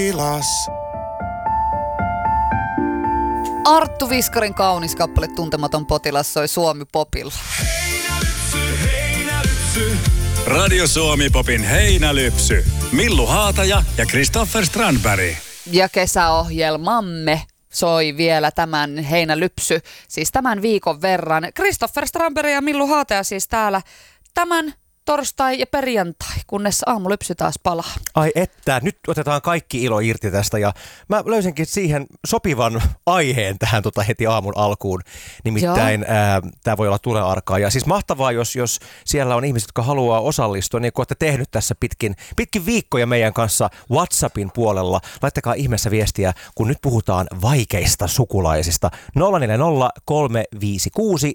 Arttu Viskarin kaunis kappale Tuntematon potilas soi Suomi Popilla. Heinälypsy. Radio Suomi Popin heinälypsy. Millu Haataja ja Christopher Strandberg. Ja kesäohjelmamme soi vielä tämän heinälypsy, siis tämän viikon verran. Christopher Strandberg ja Millu Haataja siis täällä tämän torstai ja perjantai, kunnes aamulypsy taas palaa. Ai että, nyt otetaan kaikki ilo irti tästä ja mä löysinkin siihen sopivan aiheen tähän heti aamun alkuun. Nimittäin tämä voi olla tulearkaa. Ja siis mahtavaa, jos siellä on ihmiset, jotka haluaa osallistua, niin kuin olette tehnyt tässä pitkin viikkoja meidän kanssa WhatsAppin puolella. Laittakaa ihmeessä viestiä, kun nyt puhutaan vaikeista sukulaisista. 040 356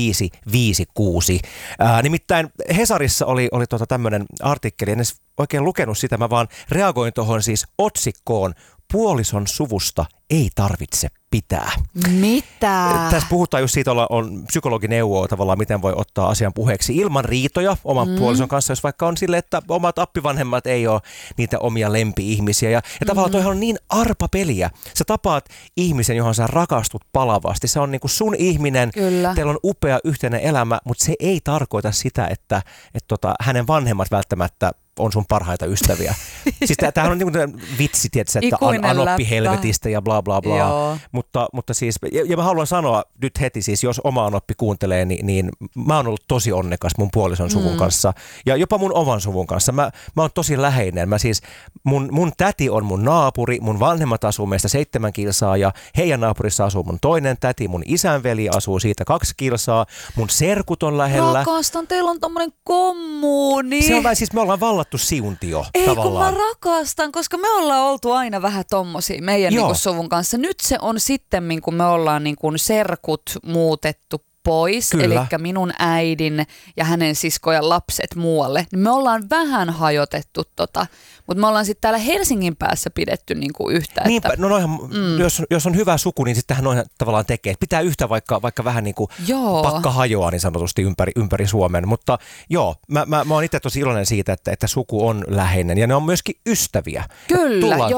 4556. Nimittäin Hesarissa oli tämmöinen artikkeli, en edes oikein lukenut sitä, mä vaan reagoin tuohon siis otsikkoon, puolison suvusta ei tarvitse pitää. Mitä? Tässä puhutaan just siitä, on psykologineuvoa tavallaan, miten voi ottaa asian puheeksi ilman riitoja oman puolison kanssa, jos vaikka on silleen, että omat appivanhemmat ei ole niitä omia lempi-ihmisiä. Ja tavallaan toihan on niin arpapeliä. Sä tapaat ihmisen, johon sä rakastut palavasti. Se on niin kuin sun ihminen, Kyllä. Teillä on upea yhteinen elämä, mutta se ei tarkoita sitä, että hänen vanhemmat välttämättä on sun parhaita ystäviä. Siis tämähän on niin kuin vitsi, tietysti, että anoppi helvetistä ja bla bla bla. Mutta siis, ja mä haluan sanoa nyt heti siis, jos oma anoppi kuuntelee, niin mä oon ollut tosi onnekas mun puolison suvun kanssa. Ja jopa mun oman suvun kanssa. Mä oon tosi läheinen. Mä siis, mun täti on mun naapuri, mun vanhemmat asuu meistä 7 kilsaa ja heidän naapurissa asuu mun toinen täti, mun isänveli asuu siitä 2 kilsaa, mun serkut on lähellä. Rakastan, teillä on tommonen kommuuni. Se on siis me ollaan vallattu siuntio tavallaan. Kun mä rakastan, koska me ollaan oltu aina vähän tommosia meidän niinku suvun kanssa. Nyt se on sitten, kun me ollaan niinku serkut muutettu pois, eli minun äidin ja hänen siskojen lapset muualle, niin me ollaan vähän hajotettu mutta me ollaan sitten täällä Helsingin päässä pidetty niinku yhtä. Niinpä, että, jos on hyvä suku, niin sittenhän noin tavallaan tekee. Pitää yhtä vaikka vähän niin kuin pakka hajoaa niin sanotusti ympäri Suomen, mutta joo, mä oon itse tosi iloinen siitä, että suku on läheinen ja ne on myöskin ystäviä. Kyllä,